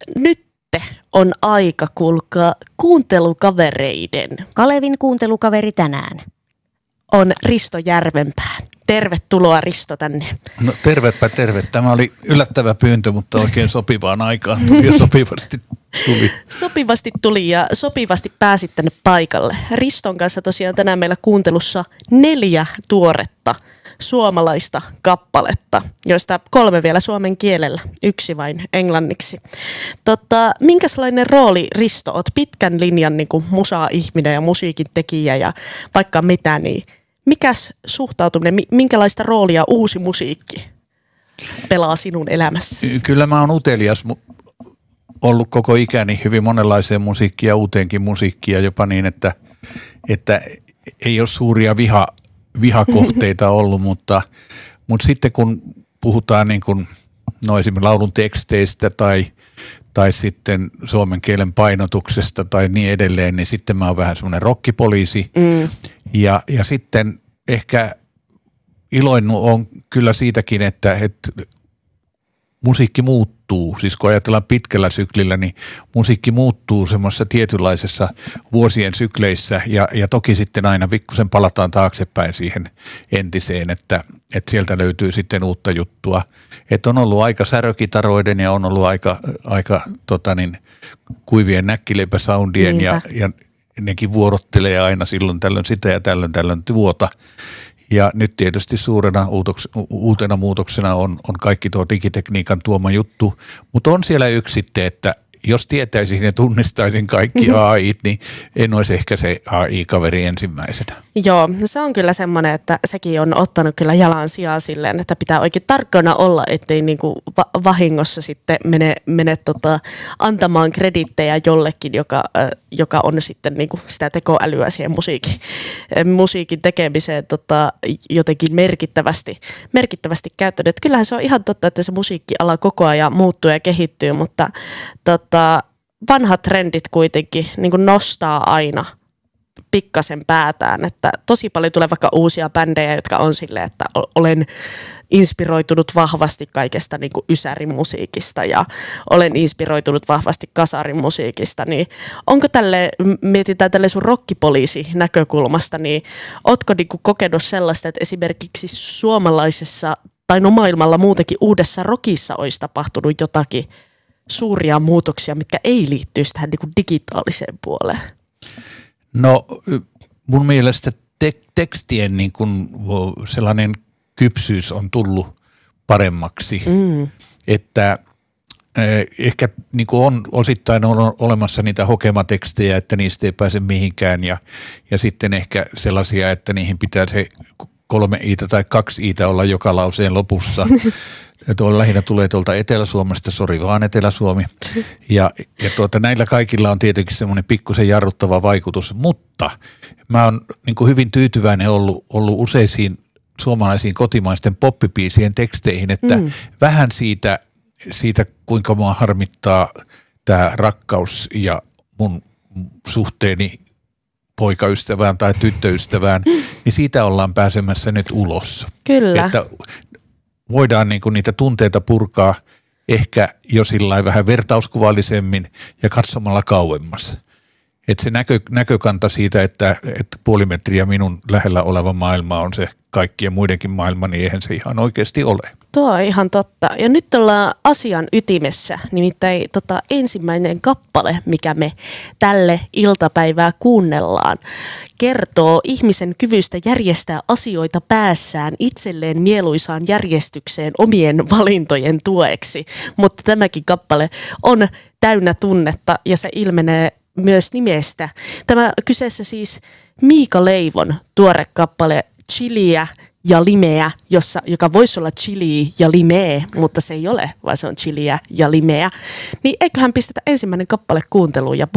Nyt on aika, kuulkaa, kuuntelukavereiden. Kalevin kuuntelukaveri tänään On Risto Järvenpää. Tervetuloa Risto tänne. No tervepä terve. Tämä oli yllättävä pyyntö, mutta oikein sopivaan aikaan tuli ja sopivasti tuli. Sopivasti tuli ja sopivasti pääsit tänne paikalle. Riston kanssa tosiaan tänään meillä kuuntelussa 4 tuoretta suomalaista kappaletta, joista 3 vielä suomen kielellä, 1 vain englanniksi. Minkälainen rooli, Risto, oot pitkän linjan niin kuin musa-ihminen ja musiikin tekijä ja vaikka mitä, niin mikäs suhtautuminen, minkälaista roolia uusi musiikki pelaa sinun elämässäsi? Kyllä mä oon utelias ollut koko ikäni hyvin monenlaiseen musiikkiin ja uuteenkin musiikkia jopa niin, että ei ole suuria vihakohteita ollut, mutta sitten kun puhutaan niin kuin, esimerkiksi laulun teksteistä tai sitten suomen kielen painotuksesta tai niin edelleen, niin sitten mä oon vähän semmoinen rockipoliisi. Ja sitten ehkä iloinnut on kyllä siitäkin, että musiikki muuttuu. Siis kun ajatellaan pitkällä syklillä, niin musiikki muuttuu semmoisessa tietynlaisessa vuosien sykleissä ja toki sitten aina pikkusen palataan taaksepäin siihen entiseen, että sieltä löytyy sitten uutta juttua. Että on ollut aika särökitaroiden ja on ollut aika kuivien näkkileipäsoundien ja nekin vuorottelee aina silloin tällöin sitä ja tällöin tuota. Ja nyt tietysti suurena uutena muutoksena on kaikki tuo digitekniikan tuoma juttu, mutta on siellä yksi sitten, että jos tietäisin ja tunnistaisin kaikki AIt, niin en olisi ehkä se AI-kaveri ensimmäisenä. Joo, se on kyllä semmoinen, että sekin on ottanut kyllä jalan sijaa silleen, että pitää oikein tarkkana olla, ettei niinku vahingossa sitten mene antamaan kredittejä jollekin, joka on sitten niinku sitä tekoälyä siihen musiikin tekemiseen jotenkin merkittävästi käyttänyt. Että kyllähän se on ihan totta, että se musiikkiala koko ajan muuttuu ja kehittyy, mutta vanhat trendit kuitenkin niin kuin nostaa aina pikkasen päätään, että tosi paljon tulee vaikka uusia bändejä, jotka on silleen, että olen inspiroitunut vahvasti kaikesta niin kuin ysärin musiikista ja olen inspiroitunut vahvasti kasarin musiikista, niin onko mietitään tälle sun rockipoliisi näkökulmasta, niin ootko niin kuin kokenut sellaista, että esimerkiksi suomalaisessa tai maailmalla muutenkin uudessa rockissa olisi tapahtunut jotakin suuria muutoksia, mitkä ei liittyisi tähän niin kuin digitaaliseen puoleen? No mun mielestä tekstien niin kuin sellainen kypsyys on tullut paremmaksi, että ehkä niin kuin on osittain olemassa niitä hokematekstejä, että niistä ei pääse mihinkään ja sitten ehkä sellaisia, että niihin pitää se 3 iitä tai 2 iitä olla joka lauseen lopussa. Lähinnä tulee tuolta Etelä-Suomesta, sori vaan Etelä-Suomi. Ja näillä kaikilla on tietenkin semmoinen pikkusen jarruttava vaikutus, mutta mä oon niin kuin hyvin tyytyväinen ollut useisiin suomalaisiin kotimaisten poppibiisien teksteihin, että vähän siitä kuinka mua harmittaa tämä rakkaus ja mun suhteeni poikaystävään tai tyttöystävään, niin siitä ollaan pääsemässä nyt ulos. Kyllä. Että voidaan niinku niitä tunteita purkaa ehkä jo sillain vähän vertauskuvallisemmin ja katsomalla kauemmas. Että se näkökanta siitä, että puoli metriä minun lähellä oleva maailma on se kaikkien muidenkin maailma, niin eihän se ihan oikeasti ole. Tuo on ihan totta. Ja nyt ollaan asian ytimessä, nimittäin ensimmäinen kappale, mikä me tälle iltapäivää kuunnellaan, kertoo ihmisen kyvystä järjestää asioita päässään itselleen mieluisaan järjestykseen omien valintojen tueksi. Mutta tämäkin kappale on täynnä tunnetta ja se ilmenee myös nimestä. Tämä kyseessä siis Miika Leivon tuore kappale Chiliä ja limeä, joka voisi olla chili ja limeä, mutta se ei ole, vaan se on chiliä ja limeä. Niin eiköhän pistetä ensimmäinen kappale kuunteluun ja